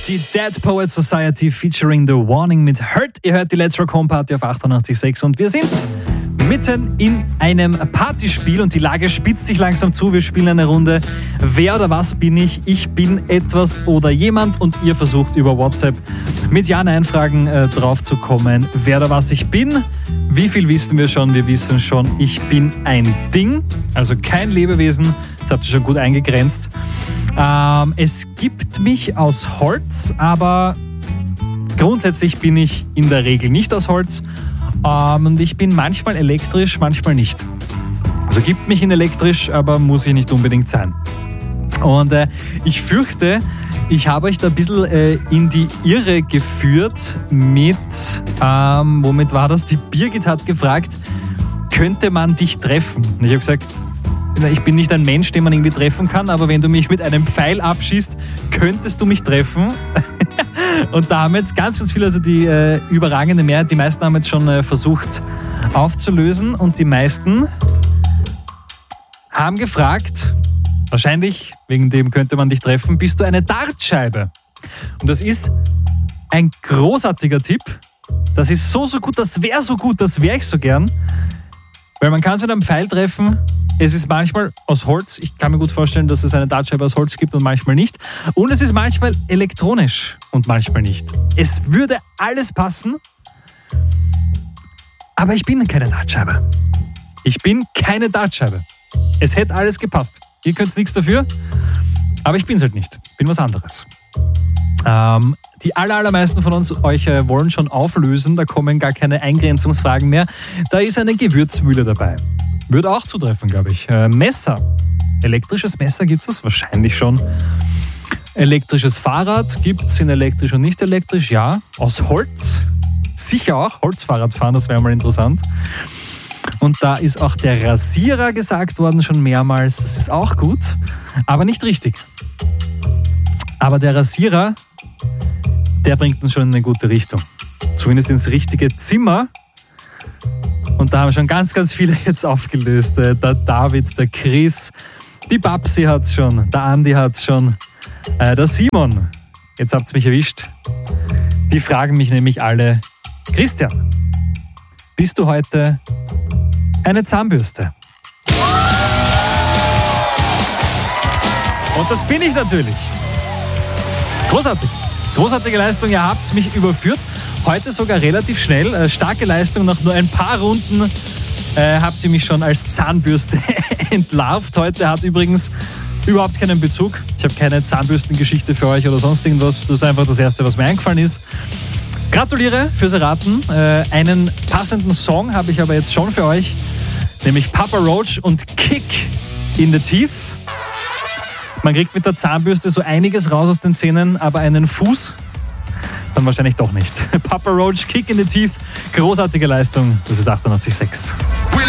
Die Dead Poets Society featuring The Warning mit Hurt. Ihr hört die Let's Rock Home Party auf 88.6 und wir sind mitten in einem Partyspiel und die Lage spitzt sich langsam zu. Wir spielen eine Runde Wer oder was bin ich? Ich bin etwas oder jemand und ihr versucht über WhatsApp mit Ja-Nein-Fragen drauf zu kommen. Wer oder was ich bin? Wie viel wissen wir schon? Wir wissen schon, ich bin ein Ding, also kein Lebewesen. Das habt ihr schon gut eingegrenzt. Es gibt mich aus Holz, aber grundsätzlich bin ich in der Regel nicht aus Holz. Und ich bin manchmal elektrisch, manchmal nicht. Also gibt mich in elektrisch, aber muss ich nicht unbedingt sein. Und ich fürchte, ich habe euch da ein bisschen in die Irre geführt mit, womit war das? Die Birgit hat gefragt, könnte man dich treffen? Und ich habe gesagt, ich bin nicht ein Mensch, den man irgendwie treffen kann, aber wenn du mich mit einem Pfeil abschießt, könntest du mich treffen. Und da haben jetzt ganz viele, also die überragende Mehrheit, die meisten haben jetzt schon versucht aufzulösen und die meisten haben gefragt, wahrscheinlich wegen dem könnte man dich treffen, bist du eine Dartscheibe? Und das ist ein großartiger Tipp. Das ist so gut, das wäre so gut, das wäre ich so gern. Weil man kann es mit einem Pfeil treffen. Es ist manchmal aus Holz. Ich kann mir gut vorstellen, dass es eine Dartscheibe aus Holz gibt und manchmal nicht. Und es ist manchmal elektronisch und manchmal nicht. Es würde alles passen, aber ich bin keine Dartscheibe. Ich bin keine Dartscheibe. Es hätte alles gepasst. Ihr könnt nichts dafür, aber ich bin es halt nicht. Ich bin was anderes. Die allermeisten von euch wollen schon auflösen. Da kommen gar keine Eingrenzungsfragen mehr. Da ist eine Gewürzmühle dabei. Würde auch zutreffen, glaube ich. Messer. Elektrisches Messer gibt es wahrscheinlich schon. Elektrisches Fahrrad gibt es in elektrisch und nicht elektrisch. Ja. Aus Holz. Sicher auch. Holzfahrrad fahren, das wäre mal interessant. Und da ist auch der Rasierer gesagt worden schon mehrmals. Das ist auch gut, aber nicht richtig. Aber der Rasierer, der bringt uns schon in eine gute Richtung. Zumindest ins richtige Zimmer. Und da haben schon ganz viele jetzt aufgelöst. Der David, der Chris, die Babsi hat's schon, der Andi hat's schon, der Simon. Jetzt habt's mich erwischt. Die fragen mich nämlich alle, Christian, bist du heute eine Zahnbürste? Und das bin ich natürlich. Großartig. Großartige Leistung, ihr habt mich überführt. Heute sogar relativ schnell. Starke Leistung, nach nur ein paar Runden habt ihr mich schon als Zahnbürste entlarvt. Heute hat übrigens überhaupt keinen Bezug. Ich habe keine Zahnbürstengeschichte für euch oder sonst irgendwas. Das ist einfach das Erste, was mir eingefallen ist. Gratuliere fürs Erraten. Einen passenden Song habe ich aber jetzt schon für euch, nämlich Papa Roach und Kick in the Teeth. Man kriegt mit der Zahnbürste so einiges raus aus den Zähnen, aber einen Fuß dann wahrscheinlich doch nicht. Papa Roach, Kick in the Teeth, großartige Leistung. Das ist 88.6.